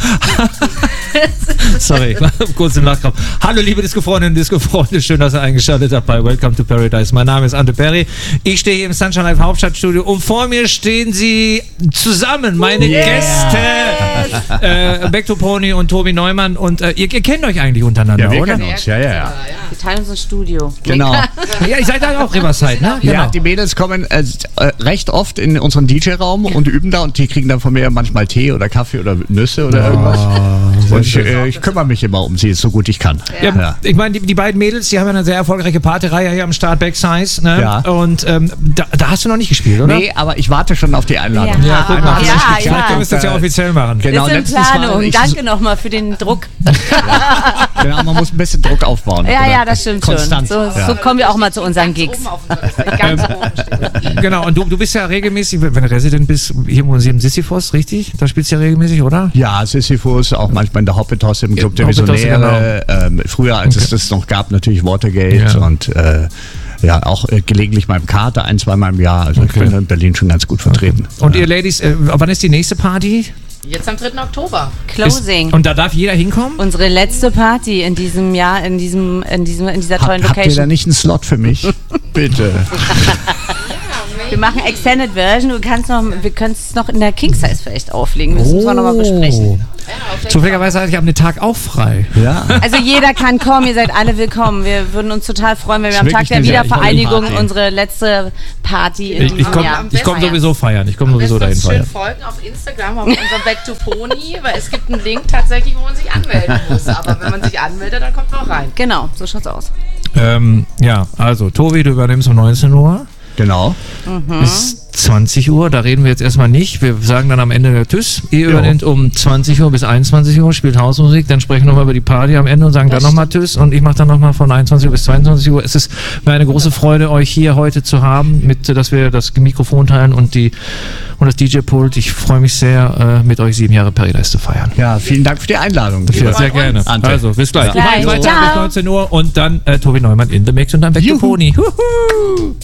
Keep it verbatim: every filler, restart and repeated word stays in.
Sorry, kurz im Nachkampf. Hallo liebe Disco-Freundinnen und Disco-Freunde, schön, dass ihr eingeschaltet habt bei Welcome to Paradise. Mein Name ist Ante Perry. Ich stehe hier im Sunshine Live Hauptstadtstudio und vor mir stehen sie zusammen, meine yeah. Gäste, äh, Back to Pony und Tobi Neumann. Und äh, ihr, ihr kennt euch eigentlich untereinander, ja, wir oder? Kennen uns. Ja, ja, ja. Wir teilen uns ein Studio. Genau. Ja, ihr seid da auch Riverside, ne? Genau. Ja, die Mädels kommen äh, recht oft in unseren D J-Raum und üben da und die kriegen dann von mir manchmal Tee oder Kaffee oder Nüsse oder oh, irgendwas. Und ich, äh, ich kümmere mich immer um sie, so gut ich kann. Ja, ja. Ich meine, die, die beiden Mädels, die haben ja eine sehr erfolgreiche Partyreihe hier am Start, Backsize. Ne? Ja. Und ähm, da, da hast du noch nicht gespielt, oder? Nee, aber ich warte schon auf die Einladung. Ja, ja guck mal. ja, ja, Vielleicht können wir es das ja offiziell machen. Genau, ist in Planung. Ich, Danke nochmal für den Druck. Ja. Genau, man muss ein bisschen Druck aufbauen. Ja, ja, das stimmt Konstant. schon. So, ja. so kommen wir auch mal zu unseren Gigs. Genau, und du, du bist ja regelmäßig, wenn du Resident bist, hier im Museum Sisyphos, richtig? Da spielst du ja regelmäßig, oder? Ja, Sisyphos, auch manchmal in der Hoppetosse im Club der Visionäre. Genau. Ähm, früher, als okay. es das noch gab, natürlich Watergate ja. und äh, ja, auch äh, gelegentlich mal im Kater, ein, zweimal im Jahr. Also okay. ich bin in Berlin schon ganz gut vertreten. Okay. Und ja. ihr Ladies, äh, wann ist die nächste Party? Jetzt am dritten Oktober. Closing. Ist, und da darf jeder hinkommen? Unsere letzte Party in diesem Jahr, in diesem, in diesem, in dieser tollen Hab, Location. Habt ihr da nicht einen Slot für mich? Bitte. Wir machen Extended Version. Du kannst noch, wir können es noch in der King Size vielleicht auflegen. Das oh. müssen wir nochmal besprechen. Ja, zufälligerweise hatte ich am Tag auch frei. Ja. Also jeder kann kommen, ihr seid alle willkommen. Wir würden uns total freuen, wenn wir am Tag der Wiedervereinigung unsere letzte Party in ich, ich komme komm sowieso feiern. Ich komme sowieso dahin feiern. Schön folgen auf Instagram, auf unserem Back to Pony, weil es gibt einen Link tatsächlich, wo man sich anmelden muss. Aber wenn man sich anmeldet, dann kommt man auch rein. Genau, so schaut's aus. Ähm, ja, also Tobi, du übernimmst um neunzehn Uhr. Genau. Mhm. Bis zwanzig Uhr, da reden wir jetzt erstmal nicht. Wir sagen dann am Ende Tschüss. Ihr jo. übernimmt um zwanzig Uhr bis einundzwanzig Uhr, spielt Hausmusik, dann sprechen wir nochmal über die Party am Ende und sagen das dann nochmal Tschüss. Und ich mache dann nochmal von einundzwanzig Uhr bis zweiundzwanzig Uhr. Es ist mir eine große Freude, euch hier heute zu haben, mit, dass wir das Mikrofon teilen und, die, und das D J-Pult. Ich freue mich sehr, mit euch sieben Jahre Paradise zu feiern. Ja, vielen Dank für die Einladung. Ja, sehr gerne. Ante. Also, bis gleich. Bis gleich. Weiter bis neunzehn Uhr und dann äh, Tobi Neumann in the Mix und dann Back to Pony. Huhu.